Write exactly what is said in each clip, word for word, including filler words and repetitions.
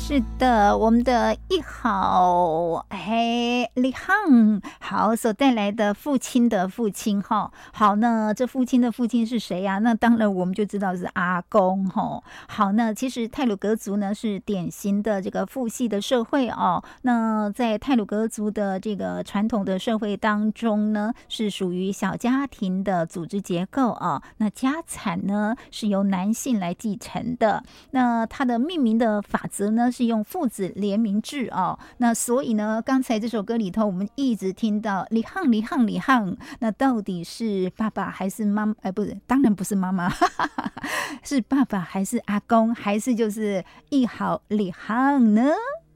是的，我们的一好哎李航好所带来的父亲的父亲哈，好，那这父亲的父亲是谁呀、啊？那当然我们就知道是阿公哈。好，那其实太鲁阁族呢是典型的这个父系的社会哦。那在太鲁阁族的这个传统的社会当中呢，是属于小家庭的组织结构啊。那家产呢是由男性来继承的。那它的命名的法则呢是用父子联名制哦。那所以呢，刚才这首歌里头我们一直听到李航李航李航，那到底是爸爸还是妈妈？哎，不是，当然不是妈妈，是爸爸还是阿公，还是就是一好李航呢？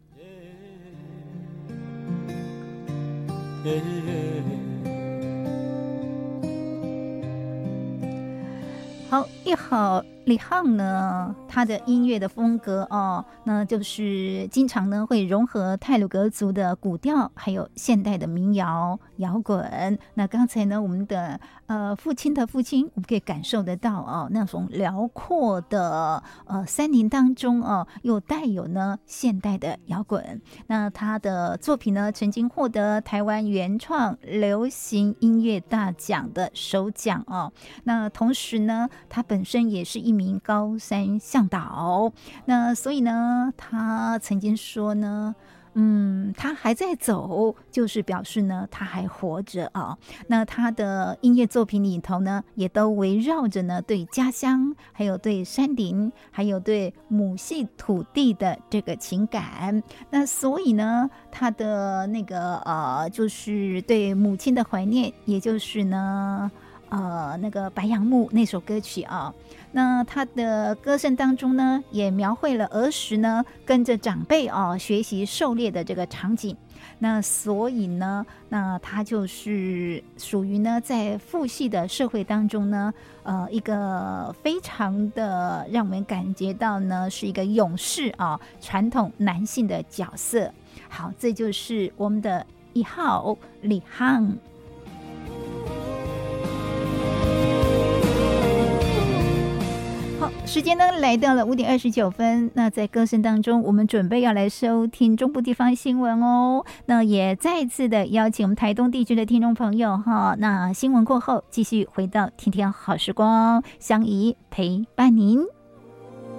好，一好李航呢，他的音乐的风格哦，那就是经常呢会融合太鲁阁族的古调，还有现代的民谣摇滚。那刚才呢，我们的呃父亲的父亲，我们可以感受得到哦，那种辽阔的呃山林当中哦，又带有呢现代的摇滚。那他的作品呢，曾经获得台湾原创流行音乐大奖的首奖哦。那同时呢，他本身也是一名高山向导，那所以呢，他曾经说呢，嗯，他还在走，就是表示呢，他还活着啊。那他的音乐作品里头呢，也都围绕着呢对家乡，还有对山林，还有对母系土地的这个情感。那所以呢，他的那个呃，就是对母亲的怀念，也就是呢。呃，那个白杨木那首歌曲啊，那他的歌声当中呢，也描绘了儿时呢跟着长辈啊学习狩猎的这个场景。那所以呢，那他就是属于呢在父系的社会当中呢，呃，一个非常的让我们感觉到呢是一个勇士啊，传统男性的角色。好，这就是我们的一号李航。好，时间呢来到了五点二十九分。那在歌声当中，我们准备要来收听中部地方新闻哦。那也再次的邀请我们台东地区的听众朋友哈。那新闻过后，继续回到天天好时光，相宜陪伴您。